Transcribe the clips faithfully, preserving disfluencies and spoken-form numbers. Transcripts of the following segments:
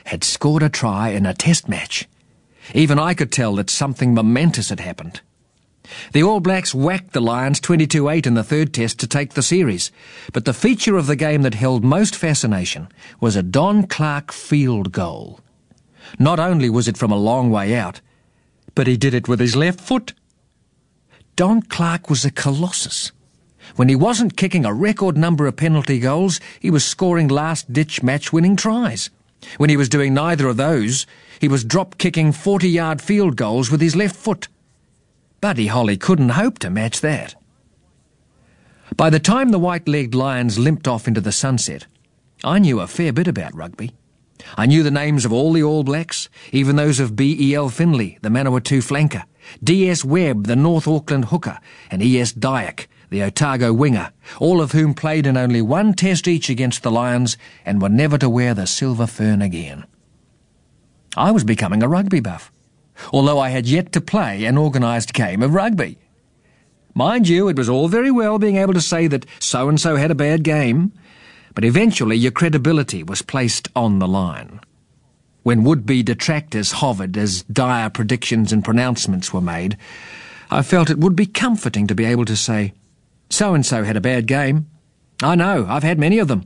had scored a try in a test match. Even I could tell that something momentous had happened. The All Blacks whacked the Lions twenty-two eight in the third test to take the series, but the feature of the game that held most fascination was a Don Clarke field goal. Not only was it from a long way out, but he did it with his left foot. Don Clarke was a colossus. When he wasn't kicking a record number of penalty goals, he was scoring last-ditch match-winning tries. When he was doing neither of those, he was drop-kicking forty-yard field goals with his left foot. Buddy Holly couldn't hope to match that. By the time the white-legged Lions limped off into the sunset, I knew a fair bit about rugby. I knew the names of all the All Blacks, even those of B E L Finlay, the Manawatu flanker, D S Webb, the North Auckland hooker, and E S Dyack, the Otago winger, all of whom played in only one test each against the Lions and were never to wear the silver fern again. I was becoming a rugby buff, although I had yet to play an organised game of rugby. Mind you, it was all very well being able to say that so-and-so had a bad game, but eventually your credibility was placed on the line. When would-be detractors hovered as dire predictions and pronouncements were made, I felt it would be comforting to be able to say, so-and-so had a bad game. I know, I've had many of them.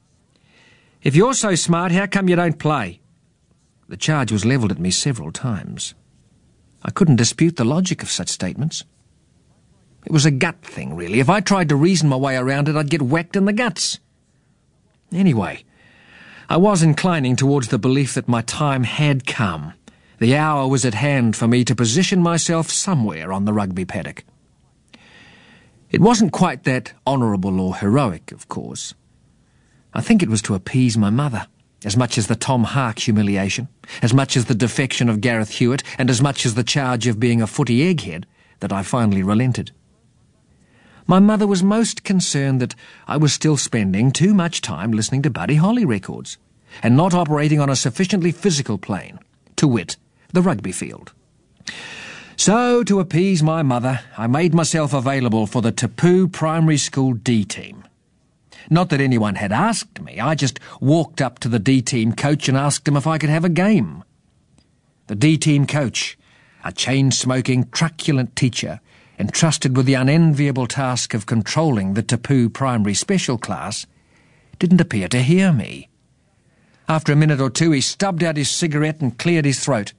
If you're so smart, how come you don't play? The charge was levelled at me several times. I couldn't dispute the logic of such statements. It was a gut thing, really. If I tried to reason my way around it, I'd get whacked in the guts. Anyway, I was inclining towards the belief that my time had come. The hour was at hand for me to position myself somewhere on the rugby paddock. It wasn't quite that honourable or heroic, of course. I think it was to appease my mother, as much as the Tom Hark humiliation, as much as the defection of Gareth Hewitt, and as much as the charge of being a footy egghead, that I finally relented. My mother was most concerned that I was still spending too much time listening to Buddy Holly records, and not operating on a sufficiently physical plane, to wit, the rugby field. So, to appease my mother, I made myself available for the Tapu Primary School D team. Not that anyone had asked me, I just walked up to the D team coach and asked him if I could have a game. The D team coach, a chain-smoking, truculent teacher, entrusted with the unenviable task of controlling the Tapu Primary Special Class, didn't appear to hear me. After a minute or two, he stubbed out his cigarette and cleared his throat.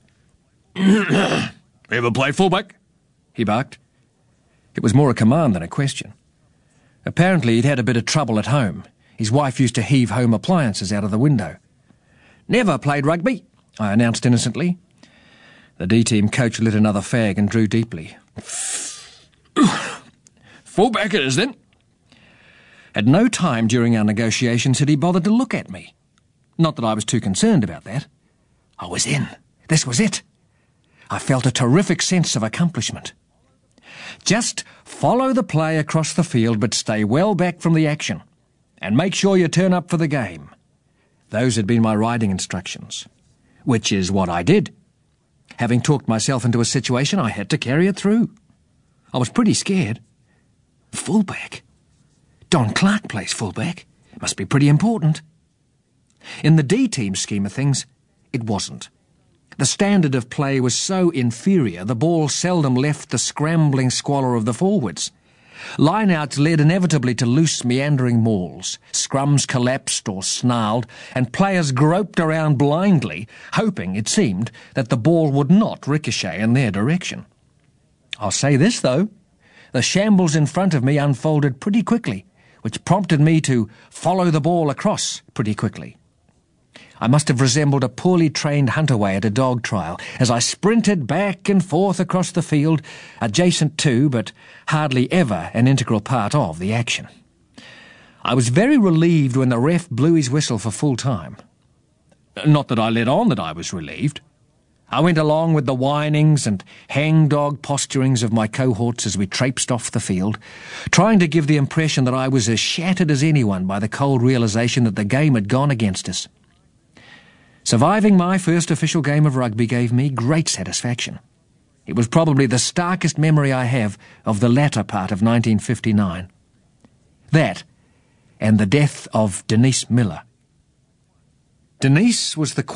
"Ever play fullback?" he barked. It was more a command than a question. Apparently he'd had a bit of trouble at home. His wife used to heave home appliances out of the window. "Never played rugby," I announced innocently. The D-team coach lit another fag and drew deeply. "Fullback it is, then." At no time during our negotiations had he bothered to look at me. Not that I was too concerned about that. I was in. This was it. I felt a terrific sense of accomplishment. Just follow the play across the field, but stay well back from the action, and make sure you turn up for the game. Those had been my riding instructions, which is what I did. Having talked myself into a situation, I had to carry it through. I was pretty scared. Fullback? Don Clarke plays fullback. Must be pretty important. In the D-team scheme of things, it wasn't. The standard of play was so inferior, the ball seldom left the scrambling squalor of the forwards. Lineouts led inevitably to loose, meandering mauls. Scrums collapsed or snarled, and players groped around blindly, hoping, it seemed, that the ball would not ricochet in their direction. I'll say this, though. The shambles in front of me unfolded pretty quickly, which prompted me to follow the ball across pretty quickly. I must have resembled a poorly trained hunter-way at a dog trial as I sprinted back and forth across the field, adjacent to, but hardly ever an integral part of, the action. I was very relieved when the ref blew his whistle for full time. Not that I let on that I was relieved. I went along with the whinings and hang-dog posturings of my cohorts as we traipsed off the field, trying to give the impression that I was as shattered as anyone by the cold realisation that the game had gone against us. Surviving my first official game of rugby gave me great satisfaction. It was probably the starkest memory I have of the latter part of nineteen fifty-nine. That, and the death of Denise Miller. Denise was the